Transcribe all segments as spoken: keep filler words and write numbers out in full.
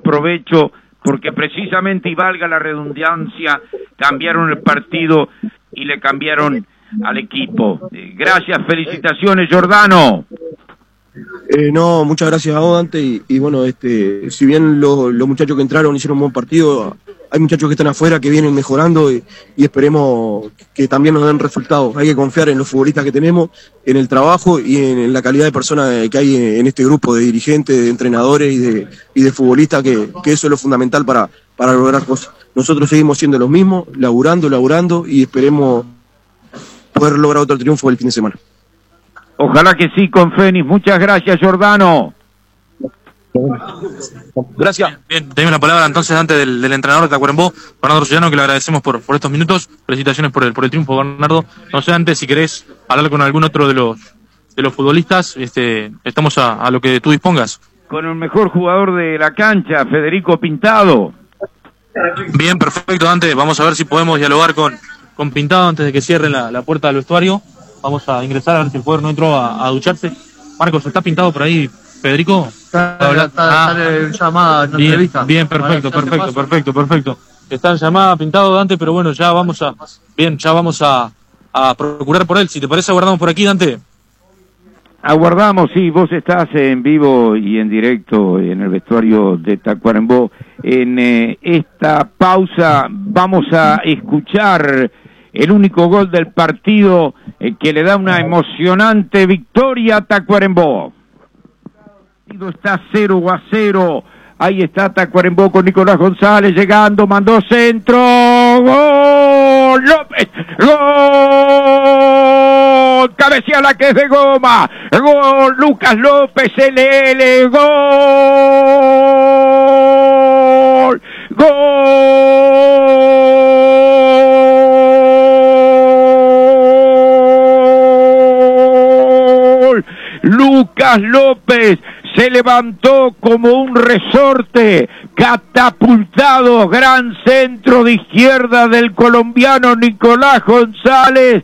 provecho, porque precisamente, y valga la redundancia, cambiaron el partido y le cambiaron al equipo. Eh, gracias, felicitaciones, Giordano. Eh, no, muchas gracias a vos, Dante, y, y bueno, este, si bien los, los muchachos que entraron hicieron un buen partido, hay muchachos que están afuera que vienen mejorando y, y esperemos que también nos den resultados. Hay que confiar en los futbolistas que tenemos, en el trabajo y en, en la calidad de personas que hay en, en este grupo de dirigentes, de entrenadores y de, y de futbolistas, que, que eso es lo fundamental para, para lograr cosas. Nosotros seguimos siendo los mismos, laburando, laburando, y esperemos poder lograr otro triunfo el fin de semana. Ojalá que sí, con Fénix. Muchas gracias, Giordano. Gracias. Bien, tenemos la palabra entonces antes del, del entrenador de Tacuarembó, Bernardo Rossellano, que le agradecemos por, por estos minutos. Felicitaciones por el, por el triunfo, Bernardo. No sé antes si querés hablar con algún otro de los de los futbolistas. Este, estamos a, a lo que tú dispongas. Con el mejor jugador de la cancha, Federico Pintado. Bien, perfecto, Dante. Vamos a ver si podemos dialogar con, con Pintado antes de que cierren la, la puerta del vestuario. Vamos a ingresar a ver si el jugador no entró a, a ducharse. Marcos, ¿está pintado por ahí, Federico? Está, está, ah, en llamada, en bien, entrevista. Bien, perfecto, perfecto, perfecto, perfecto. Está en llamada, Pintado, Dante, pero bueno, ya vamos a, bien, ya vamos a, a procurar por él. Si te parece, aguardamos por aquí, Dante. Aguardamos, sí, vos estás en vivo y en directo en el vestuario de Tacuarembó. En eh, esta pausa vamos a escuchar el único gol del partido eh, que le da una emocionante victoria a Tacuarembó. Está cero a cero. Ahí está Tacuarembó con Nicolás González llegando, mandó centro. ¡Gol! ¡López! ¡Gol! Cabecea la que es de goma. ¡Gol! Lucas López, L L. ¡Gol! ¡Gol! Lucas López se levantó como un resorte, catapultado, gran centro de izquierda del colombiano Nicolás González,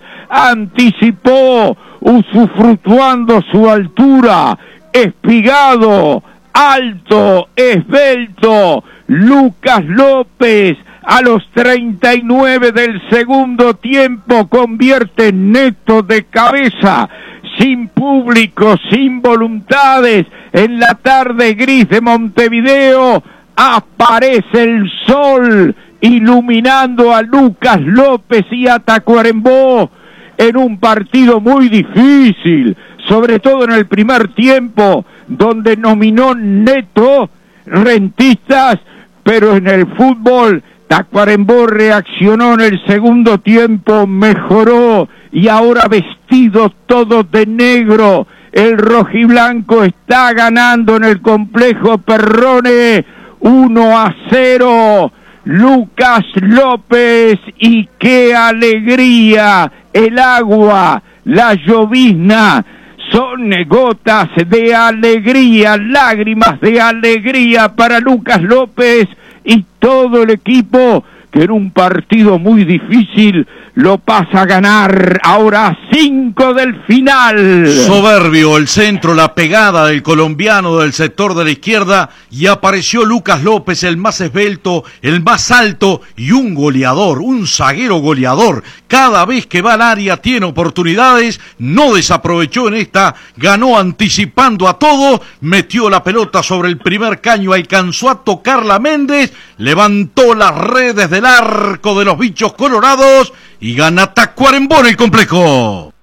anticipó, usufructuando su altura, espigado, alto, esbelto, Lucas López, a los treinta y nueve del segundo tiempo, convierte neto de cabeza, sin público, sin voluntades, en la tarde gris de Montevideo, aparece el sol iluminando a Lucas López y a Tacuarembó en un partido muy difícil, sobre todo en el primer tiempo, donde nominó neto Rentistas, pero en el fútbol Tacuarembó reaccionó en el segundo tiempo, mejoró, y ahora vestido todo de negro, el rojiblanco está ganando en el complejo Perrone uno a cero. Lucas López, y qué alegría, el agua, la llovizna, son gotas de alegría, lágrimas de alegría para Lucas López y todo el equipo, que en un partido muy difícil lo pasa a ganar. Ahora a cinco del final. Soberbio el centro, la pegada del colombiano del sector de la izquierda, y apareció Lucas López, el más esbelto, el más alto, y un goleador, un zaguero goleador. Cada vez que va al área tiene oportunidades, no desaprovechó en esta, ganó anticipando a todo, metió la pelota sobre el primer caño, alcanzó a tocarla Méndez, levantó las redes del arco de los bichos colorados y gana Tacuarembó en el complejo.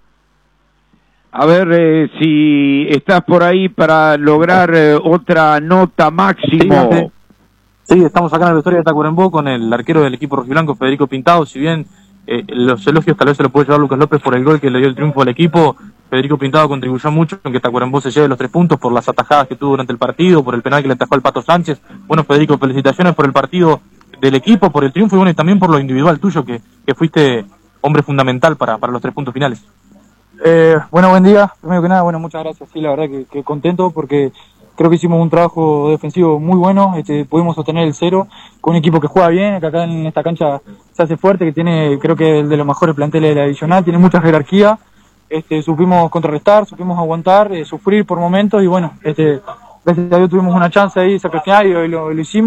A ver eh, si estás por ahí para lograr eh, otra nota, Máximo. Sí, estamos acá en la historia de Tacuarembó con el arquero del equipo rojiblanco, Federico Pintado. Si bien eh, los elogios tal vez se los puede llevar Lucas López por el gol que le dio el triunfo al equipo, Federico Pintado contribuyó mucho en que Tacuarembó se lleve los tres puntos por las atajadas que tuvo durante el partido, por el penal que le atajó al Pato Sánchez. Bueno, Federico, felicitaciones por el partido del equipo, por el triunfo, y bueno, y también por lo individual tuyo, que, que fuiste hombre fundamental para, para los tres puntos finales. Eh, bueno, buen día. Primero que nada, bueno, muchas gracias. Sí, la verdad que, que contento porque creo que hicimos un trabajo defensivo muy bueno. Este, pudimos sostener el cero con un equipo que juega bien, que acá en esta cancha se hace fuerte, que tiene, creo que el de los mejores planteles de la divisional, tiene mucha jerarquía. Este, supimos contrarrestar, supimos aguantar, eh, sufrir por momentos, y bueno, este, gracias a Dios tuvimos una chance ahí, sacrificar, y lo, lo hicimos.